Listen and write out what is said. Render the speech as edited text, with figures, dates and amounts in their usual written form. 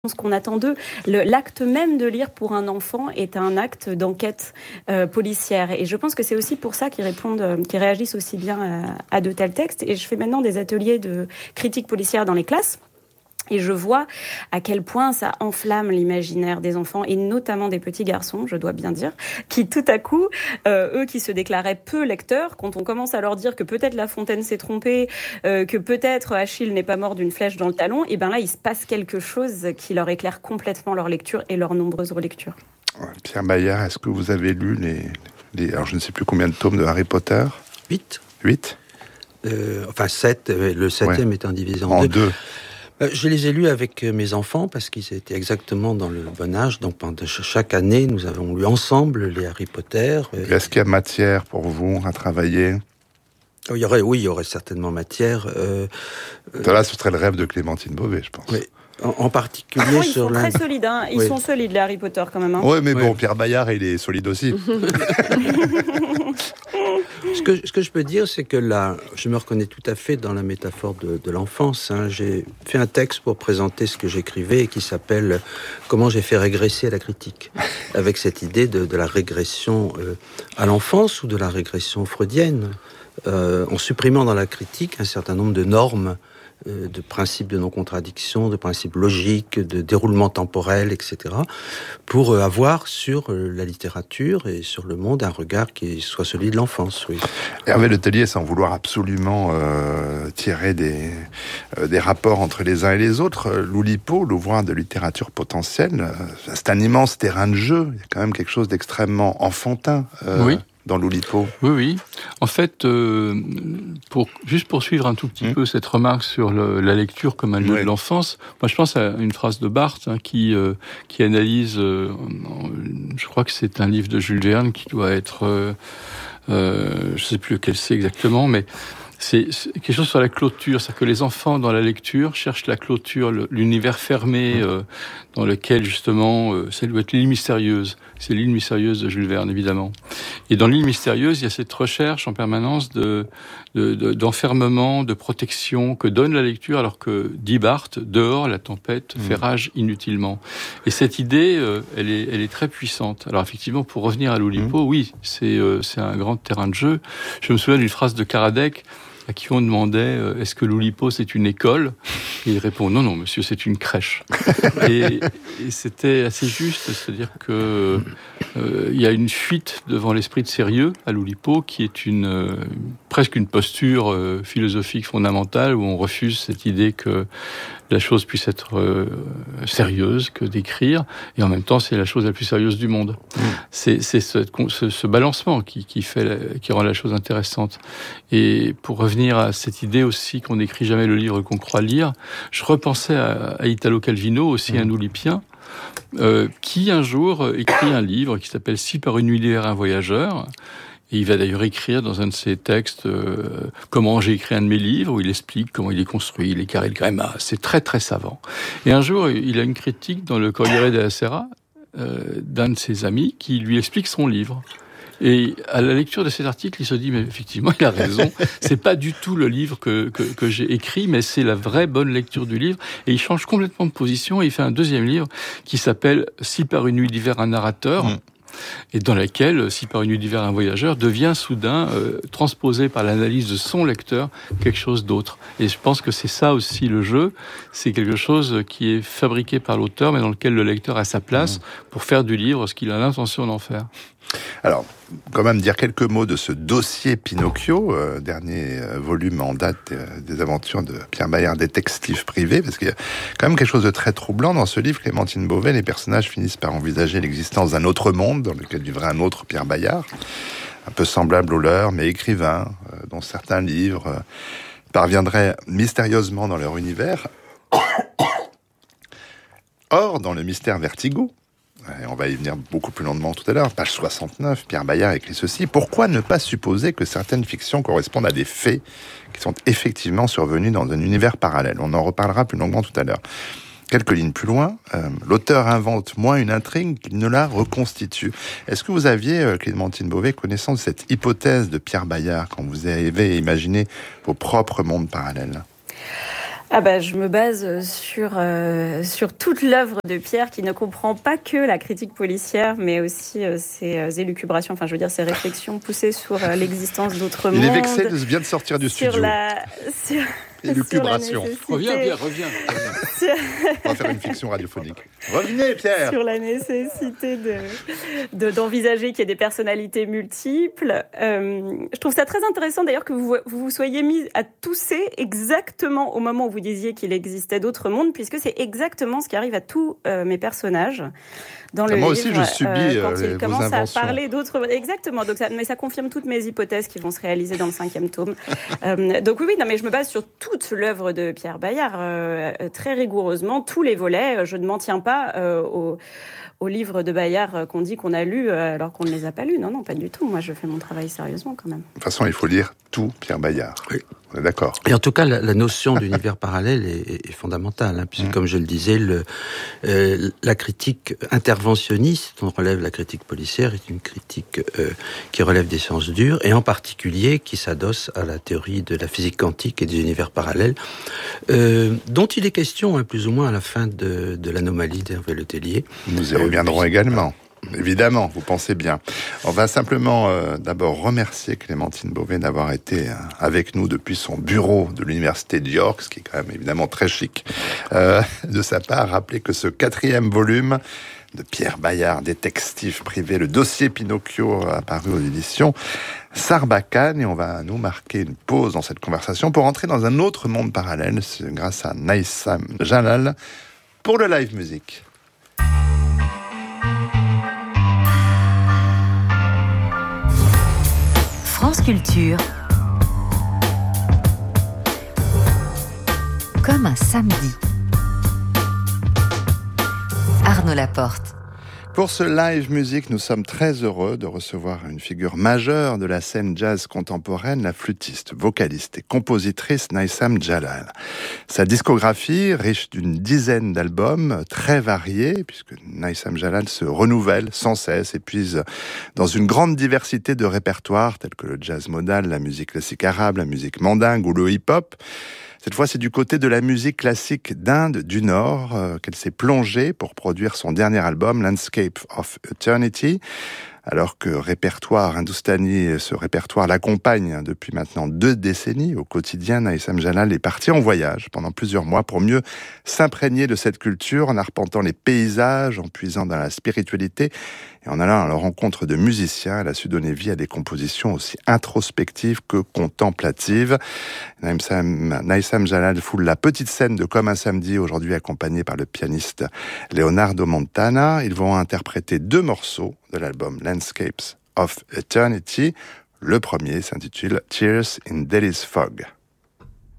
ce qu'on attend d'eux. L'acte même de lire pour un enfant est un acte d'enquête policière. Et je pense que c'est aussi pour ça qu'ils réagissent aussi bien à de tels textes. Et je fais maintenant des ateliers de critique policière dans les classes. Et je vois à quel point ça enflamme l'imaginaire des enfants, et notamment des petits garçons, je dois bien dire, qui tout à coup, eux qui se déclaraient peu lecteurs, quand on commence à leur dire que peut-être La Fontaine s'est trompée, que peut-être Achille n'est pas mort d'une flèche dans le talon, et bien là, il se passe quelque chose qui leur éclaire complètement leur lecture et leurs nombreuses relectures. Pierre Bayard, est-ce que vous avez lu alors je ne sais plus combien de tomes de Harry Potter ? 8. 8 Enfin 7, le 7e étant divisé en deux. Je les ai lus avec mes enfants parce qu'ils étaient exactement dans le bon âge. Donc pendant chaque année, nous avons lu ensemble les Harry Potter. Est-ce qu'il y a matière pour vous à travailler ? Il y aurait certainement matière. Là, ce serait le rêve de Clémentine Beauvais, je pense. Oui. En particulier sur ils sont très solides, hein. Ils sont solides, les Harry Potter, quand même. Hein. Oui, mais bon, Pierre Bayard, il est solide aussi. Ce que je peux dire, c'est que là, je me reconnais tout à fait dans la métaphore de l'enfance. Hein. J'ai fait un texte pour présenter ce que j'écrivais et qui s'appelle « Comment j'ai fait régresser à la critique ?» avec cette idée de la régression à l'enfance ou de la régression freudienne, en supprimant dans la critique un certain nombre de normes, de principes de non-contradiction, de principes logiques, de déroulement temporel, etc., pour avoir sur la littérature et sur le monde un regard qui soit celui de l'enfance. Oui. Hervé Letellier, sans vouloir absolument tirer des rapports entre les uns et les autres, l'Oulipo, l'ouvrage de littérature potentielle, c'est un immense terrain de jeu. Il y a quand même quelque chose d'extrêmement enfantin. Oui. Dans l'Oulipo. Oui. En fait, pour poursuivre un tout petit peu cette remarque sur la lecture comme un lieu de l'enfance, moi je pense à une phrase de Barthes qui analyse, je crois que c'est un livre de Jules Verne qui doit être, je ne sais plus lequel c'est exactement, mais c'est quelque chose sur la clôture, c'est-à-dire que les enfants dans la lecture cherchent la clôture, l'univers fermé dans lequel justement, ça doit être l'île mystérieuse. C'est l'île mystérieuse de Jules Verne, évidemment. Et dans l'île mystérieuse, il y a cette recherche en permanence d'enfermement, de protection que donne la lecture, alors que, dit Barthes, dehors, la tempête fait rage inutilement. Et cette idée, elle est très puissante. Alors effectivement, pour revenir à l'Oulipo, oui, c'est un grand terrain de jeu. Je me souviens d'une phrase de Karadec, à qui on demandait est-ce que l'Oulipo c'est une école ? Et il répond non monsieur, c'est une crèche. et c'était assez juste, c'est-à-dire que il y a une fuite devant l'esprit de sérieux à l'Oulipo qui est presque une posture philosophique fondamentale où on refuse cette idée que la chose puisse être sérieuse, que d'écrire, et en même temps c'est la chose la plus sérieuse du monde. C'est ce balancement qui rend la chose intéressante. Et pour revenir à cette idée aussi qu'on n'écrit jamais le livre qu'on croit lire, je repensais à Italo Calvino, aussi un oulipien, qui un jour écrit un livre qui s'appelle « Si par une nuit d'hiver un voyageur ». Et il va d'ailleurs écrire dans un de ses textes comment j'ai écrit un de mes livres, où il explique comment il est construit, les carrés de gréma. C'est très très savant. Et un jour, il a une critique dans le Corriere della Sera d'un de ses amis qui lui explique son livre. Et à la lecture de cet article, il se dit, mais effectivement, il a raison. C'est pas du tout le livre que j'ai écrit, mais c'est la vraie bonne lecture du livre. Et il change complètement de position et il fait un deuxième livre qui s'appelle « Si par une nuit d'hiver un narrateur ». Et dans laquelle, si par une nuit d'hiver un voyageur, devient soudain transposé par l'analyse de son lecteur quelque chose d'autre. Et je pense que c'est ça aussi le jeu, c'est quelque chose qui est fabriqué par l'auteur, mais dans lequel le lecteur a sa place pour faire du livre ce qu'il a l'intention d'en faire. Alors, quand même dire quelques mots de ce dossier Pinocchio, dernier volume en date des aventures de Pierre Bayard, détective privé, parce qu'il y a quand même quelque chose de très troublant dans ce livre, Clémentine Beauvais. Les personnages finissent par envisager l'existence d'un autre monde, dans lequel vivrait un autre Pierre Bayard, un peu semblable au leur, mais écrivain, dont certains livres parviendraient mystérieusement dans leur univers. Or, dans le mystère Vertigo, et on va y venir beaucoup plus longuement tout à l'heure, page 69, Pierre Bayard écrit ceci: « Pourquoi ne pas supposer que certaines fictions correspondent à des faits qui sont effectivement survenus dans un univers parallèle ?» On en reparlera plus longuement tout à l'heure. Quelques lignes plus loin, l'auteur invente moins une intrigue qu'il ne la reconstitue. Est-ce que vous aviez, Clémentine Beauvais, connaissance de cette hypothèse de Pierre Bayard quand vous avez imaginé vos propres mondes parallèles ? Je me base sur toute l'œuvre de Pierre, qui ne comprend pas que la critique policière, mais aussi ses élucubrations, ses réflexions poussées sur l'existence d'autres mondes. Il est vexé de bien de sortir du studio. Élucubration. Reviens. On va faire une fiction radiophonique. Revenez, Pierre. Sur la nécessité d'envisager qu'il y ait des personnalités multiples. Je trouve ça très intéressant d'ailleurs que vous soyez mis à tousser exactement au moment où vous disiez qu'il existait d'autres mondes, puisque c'est exactement ce qui arrive à tous mes personnages dans le livre. Moi aussi, je subis quand il commence vos inventions. à parler d'autres... Exactement. Mais ça confirme toutes mes hypothèses qui vont se réaliser dans le 5e tome. Donc mais je me base sur toute l'œuvre de Pierre Bayard, très rigoureusement, tous les volets. Je ne m'en tiens pas aux livres de Bayard qu'on dit qu'on a lus alors qu'on ne les a pas lus. Non, pas du tout. Moi, je fais mon travail sérieusement quand même. De toute façon, il faut lire tout Pierre Bayard. Oui. On est d'accord. Et en tout cas, la notion d'univers parallèle est fondamentale, puisque, comme je le disais, la critique interventionniste, dont relève la critique policière, est une critique qui relève des sciences dures, et en particulier qui s'adosse à la théorie de la physique quantique et des univers parallèles, dont il est question, plus ou moins, à la fin de l'anomalie d'Hervé Le Tellier. Nous y reviendrons également. Évidemment, vous pensez bien. On va simplement d'abord remercier Clémentine Beauvais d'avoir été avec nous depuis son bureau de l'Université de York, ce qui est quand même évidemment très chic. De sa part, rappeler que ce 4e volume de Pierre Bayard, Détective privé, le dossier Pinocchio, apparu aux éditions Sarbacane, et on va nous marquer une pause dans cette conversation pour entrer dans un autre monde parallèle, grâce à Naïsam Jalal pour le live musique. France Culture. Comme un samedi. Arnaud Laporte. Pour ce live musique, nous sommes très heureux de recevoir une figure majeure de la scène jazz contemporaine, la flûtiste, vocaliste et compositrice Naïsam Jalal. Sa discographie, riche d'une dizaine d'albums, très variés, puisque Naïsam Jalal se renouvelle sans cesse et puise dans une grande diversité de répertoires, tels que le jazz modal, la musique classique arabe, la musique mandingue ou le hip-hop. Cette fois, c'est du côté de la musique classique d'Inde du Nord qu'elle s'est plongée pour produire son dernier album, Landscape of Eternity. Alors que ce répertoire l'accompagne depuis maintenant 2 décennies au quotidien, Naïsam Jalal est parti en voyage pendant plusieurs mois pour mieux s'imprégner de cette culture en arpentant les paysages, en puisant dans la spiritualité et en allant à la rencontre de musiciens. Elle a su donner vie à des compositions aussi introspectives que contemplatives. Naïsam Jalal foule la petite scène de Comme un samedi, aujourd'hui accompagnée par le pianiste Leonardo Montana. Ils vont interpréter 2 morceaux de l'album Landscapes of Eternity. Le premier s'intitule Tears in Delhi's Fog.